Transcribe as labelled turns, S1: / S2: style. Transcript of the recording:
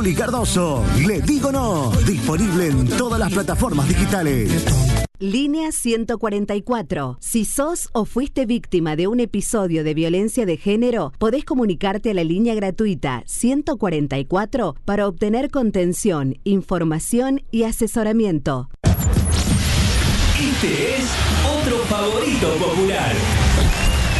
S1: Juli Cardoso. Le digo no. Disponible en todas las plataformas digitales.
S2: Línea 144. Si sos o fuiste víctima de un episodio de violencia de género, podés comunicarte a la línea gratuita 144 para obtener contención, información y asesoramiento.
S3: Este es otro favorito popular.